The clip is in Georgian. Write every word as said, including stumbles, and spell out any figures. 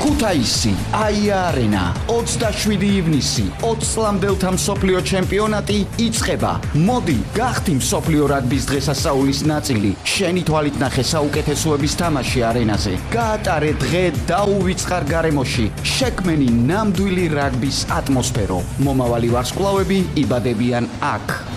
ქუთაისი, აია არენა, ოცდაშვიდი ივნისი, ოცი წლამდელთა მსოფლიო ჩემპიონატი იწყება. მოდი, გახდი მსოფლიო რაგბის დღესასწაულის ნაწილი. შენი თვალით ნახე საუკეთესოების თამაში არენაზე. გაატარე დღე დაუვიწყარ გარემოში. შექმენი ნამდვილი რაგბის ატმოსფერო. მომავალი ვარსკვლავები იბადებიან აქ.